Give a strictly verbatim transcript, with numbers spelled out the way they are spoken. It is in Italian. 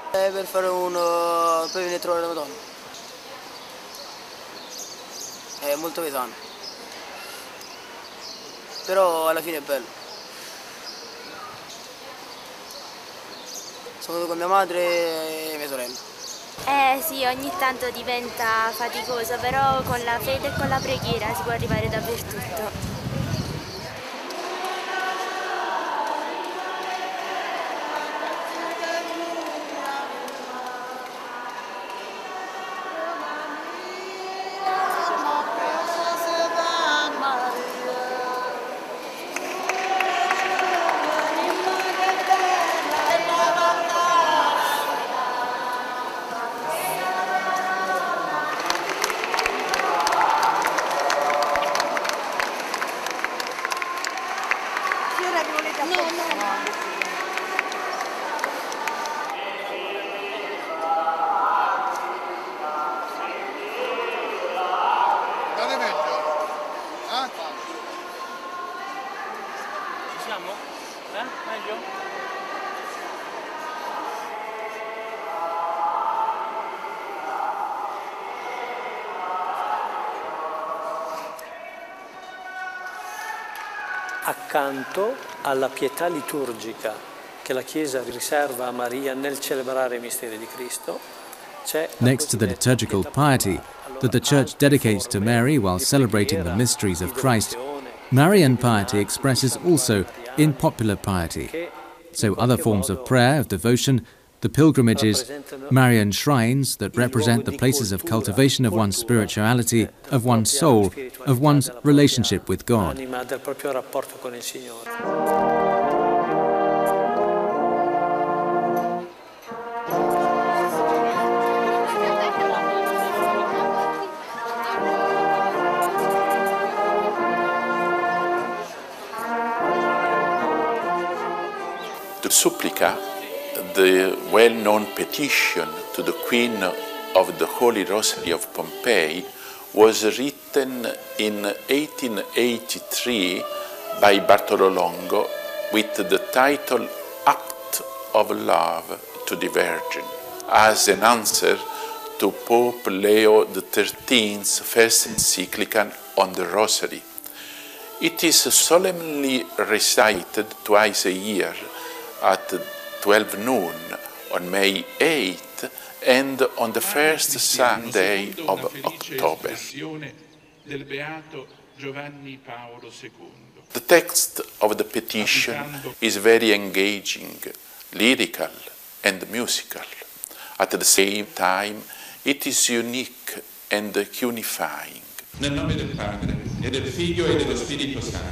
È per fare uno, per venire a trovare la Madonna. È molto pesante, però alla fine è bello. Sono venuto con mia madre e mia sorella. Eh sì, ogni tanto diventa faticoso, però con la fede e con la preghiera si può arrivare dappertutto. No, no, no. Date meglio? Eh? Ci siamo? Eh? Meglio? Accanto alla pietà liturgica che la Chiesa riserva a Maria nel celebrare i misteri di Cristo, c'è next to the liturgical piety that the Church dedicates to Mary while celebrating the mysteries of Christ, Marian piety expresses also in popular piety. So other forms of prayer, of devotion, the pilgrimages, Marian shrines that represent the places of cultivation of one's spirituality, of one's soul, of one's relationship with God. The Supplica, the well-known petition to the Queen of the Holy Rosary of Pompeii, was written in eighteen eighty-three by Bartolo Longo with the title Act of Love to the Virgin, as an answer to Pope Leo the thirteenth's first encyclical on the Rosary. It is solemnly recited twice a year at twelve noon on May eighth and on the first Sunday of October. The text of the petition is very engaging, lyrical and musical. At the same time, it is unique and unifying. Nel nome del Padre, e del Figlio e dello Spirito Santo.